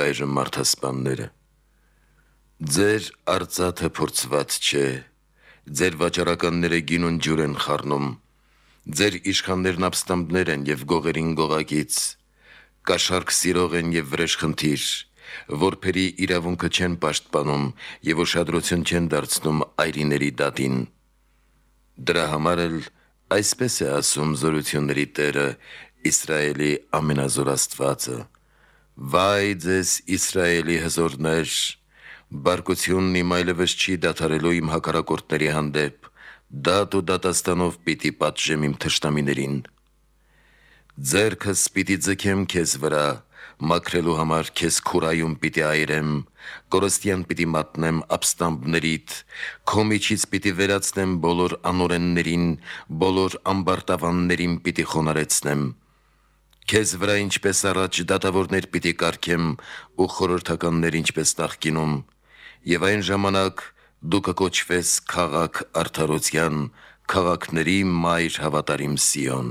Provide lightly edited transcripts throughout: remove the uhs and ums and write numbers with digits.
այժմ մարդասպանները։ Ձեր արծաթը փորձված չէ, ձեր վաճառականները գինուն ջուր են խառնում, ձեր իշխաններն ապստամբներ են և գողերին գողակից, կաշառք սիրող են և վրեժխնդիր, որբերի իրավունքը չեն պաշտպանում և ուշադրություն չեն դարձնում այրիների դատին։ Դրա համար էլ այսպես է ասում զորությունների Տերը, Իսրայելի ամենազոր Աստվածը. «Վայ ձեզ Իսրայելի հզորներ, բարկությունն իմ այլևս չի դադարելու իմ հակառակորդների հանդեպ, դատ ու դատաստանով պիտի պատժեմ իմ թշնամիներին։ Ձեռքս պիտի ձգեմ քեզ վրա, մաքրելու համար քեզ քուրայում պիտի այրեմ, կորստյան պիտի մատնեմ ապստամբներիդ, քո միջից պիտի վերացնեմ բոլոր անօրեններին, բոլոր ամբարտավաններին պիտի խոնարհեցնեմ։ Քեզ վրա ինչպես առաջ դատավորներ պիտի կարգեմ ու խորհրդականներ ինչպես նախկինում, և այն ժամանակ դու կկոչվես քաղաք արդարության, քաղաքների մայր հավատարիմ Սիոն»։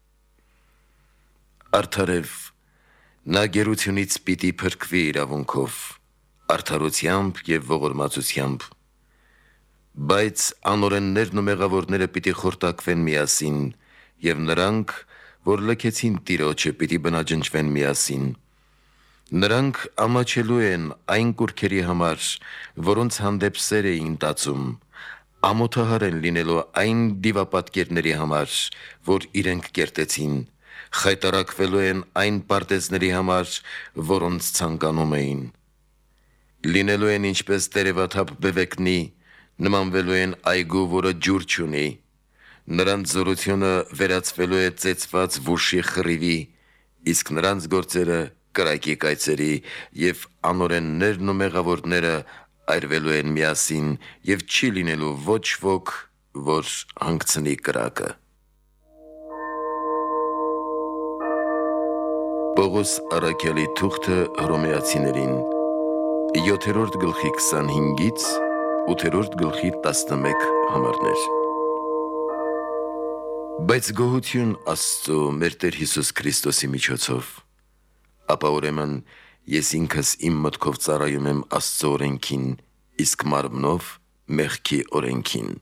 Արդարև, նա գերությունից պիտի փրկվի իրավունքով, արդարությամբ և ողորմածությամբ։ Բայց անօրեններն ու մեղավորները պիտի խորտակվեն միասին, և նրանք, որ լքեցին Տիրոջը, պիտի բնաջնջվեն միասին։ Նրանք ամաչելու են այն կուռքերի համար, որոնց հանդեպ սեր էին տածում, ամոթահար են լինելու այն դիվապատկերների համար, որ իրենք կերտեցին, խայտառակվելու են այն պարտեզների համար, որոնց ցանկանում էին։ Լինելու են ինչպես տերևաթափ բևեկնի, նմանվելու են այգու, որը ջուր չունի։ Նրանց զորությունը վերածվելու է ծեծված վուշի խռիվի, իսկ նրանց գործերը կրակի կայծերի, և անօրեններն ու մեղավորները այրվելու են միասին, և չի լինելու ոչ ոք, որ հանգցնի կրակը։ Պողոս առաքյալի թուղթը Հռոմեացիներին 7-րդ գլխի 25-ից 8-րդ գլխի 11 համարներ։ Բայց գոհություն Աստծո մեր Տեր Հիսուս Քրիստոսի միջոցով։ Ապա ուրեմն ես ինքս իմ մտքով ծառայում եմ Աստծո օրենքին, իսկ մարմնով մեղքի օրենքին։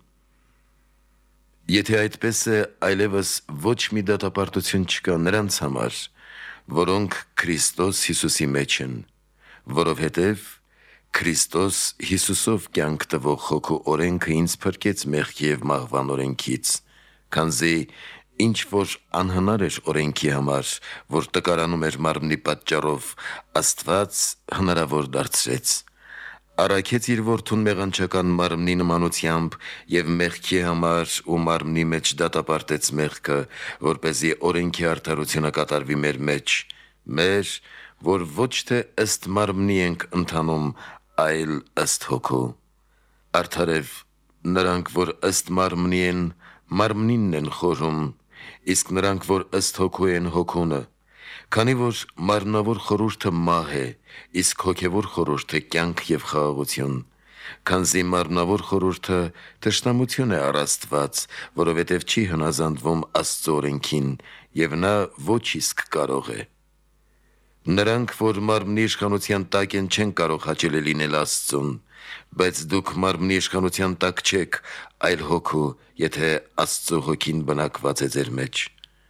Եթե այդպես է, այլևս ոչ մի դատապարտություն չկա նրանց համար, որոնք Քրիստոս Հիսուսի մեջ են, որովհետև Քրիստոս Հիսուսով կյանք տվող հոգու օրենքը ինձ փրկեց մեղքի և մահվան օրենքից, քանզի ինչ որ անհնար էր օրենքի համար, որ տկարանում էր մարմնի պատճառով, Աստված հնարավոր դարձրեց։ Առաքեց իր որդուն մեղանչական մարմնի նմանությամբ և մեղքի համար ու մարմնի մեջ դատապարտեց մեղքը, որպեսզի օրենքի արդարությունը կատարվի մեր մեջ, մեր, որ ոչ թե ըստ մարմնի ենք ընթանում, այլ ըստ հոգու։ Արդարև, նրանք, որ ըստ մարմնի են, մարմնինն են խորհում, իսկ նրանք, որ ըստ հոգու են, հոգունը, քանի որ մարմնավոր խորհուրդը մահ է, իսկ հոգևոր խորհուրդը կյանք և խաղաղություն, քանզի մարմնավոր խորհուրդը թշնամություն է առ Աստված, որովհետև չի հնազանդվում Աստծո օրենքին, և նա ոչ իսկ կարող է։ Նրանք, որ մարմնի իշխանության տակ են, չեն կարող հաճելի լինել Աստծուն, բայց դուք մարմնի իշխանության տակ չեք, այլ հոգու, եթե Աստծո հոգին բնակված է ձեր մեջ։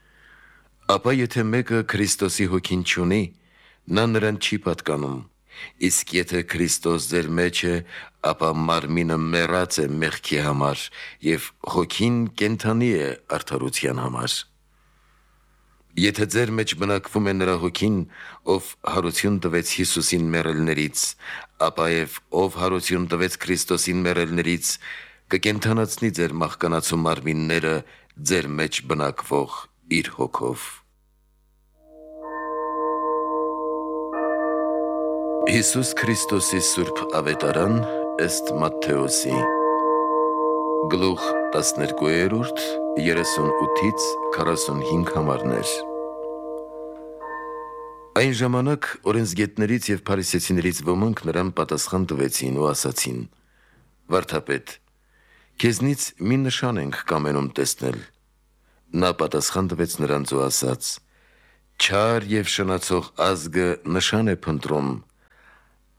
Ապա եթե մեկը Քրիստոսի հոգին չունի, նա նրան չի պատկանում, իսկ եթե Քրիստոս ձեր մեջ է, ապա մարմինը մեռած է մեղքի համար, և հոգին կենդանի է արդարության համար։ Եթե ձեր մեջ բնակվում է նրա հոգին, ով հարություն տվեց Հիսուսին մեռելներից, ապա և ով հարություն տվեց Քրիստոսին մեռելներից, կկենդանացնի ձեր մահկանացու մարմինները ձեր մեջ բնակվող իր հոգով։ Հիսուս Քրիստոսի սուրբ ավետարան ըստ Մատթեոսի գլուխ 12 38-ից 45 համարներ։ Այն ժամանակ օրենսգետներից և փարիսեցիներից ոմանք նրան պատասխան տվեցին ու ասացին. «Վարդապետ, քեզնից մի նշան ենք կամենում տեսնել»։ Նա պատասխան տվեց նրանց ու ասաց. «Չար և շնացող ազգը նշան է փնտրում,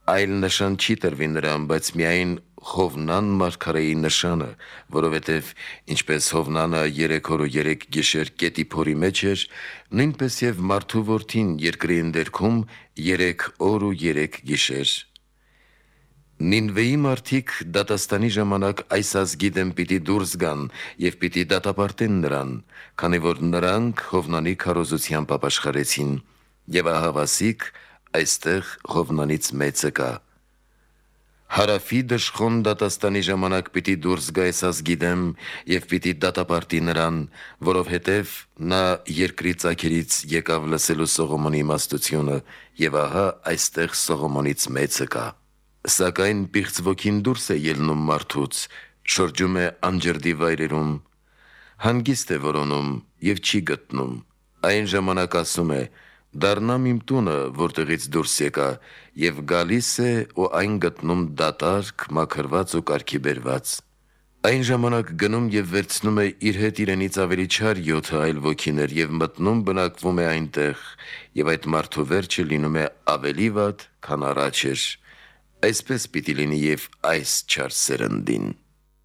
այլ նշան չի տրվի նրան, բայց միայն Հովնան մարգարեի նշանը, որովհետև ինչպես Հովնանը 3 օր ու 3 գիշեր կետի փորի մեջ էր, նույնպես եւ մարդու որդին երկրի ընդերքում 3 օր ու 3 գիշեր։ Նինվեի մարդիկ դատաստանի ժամանակ այս ազգի դեմ պիտի դուրս գան եւ պիտի դատապարտեն նրան, քանի որ նրանք Հովնանի քարոզությամբ ապաշխարեցին, եւ ահավասիկ այստեղ Հովնանից մեծը կա։ Հարավի դժխոն դատաստանի ժամանակ պիտի դուրս գա այս ազգի դեմ եւ պիտի դատապարտի նրան, որովհետեւ նա երկրի ծագերից եկավ լսելու Սողոմոնի իմաստությունը, եւ ահա այստեղ Սողոմոնից մեծը կա։ Սակայն պիղծ ոգին դուրս է ելնում մարդուց, շրջում է անջրդի վայրերում, հանգիստ է որոնում եւ չի գտնում։ Այն ժամանակ ասում է. «Դառնամ իմ տունը, որտեղից դուրս եկա, եւ գալիս է ու այն գտնում դատարկ, մաքրված ու կարգի բերված»։ Այն ժամանակ գնում եւ վերցնում է իր հետ իրենից ավելի չար 7 այլ ոգիներ եւ մտնում բնակվում է այնտեղ, եւ այդ մարդու վերջը լինում է ավելի վատ, քան առաջ էր։ Այսպես պիտի լինի եւ այս չար սերնդին։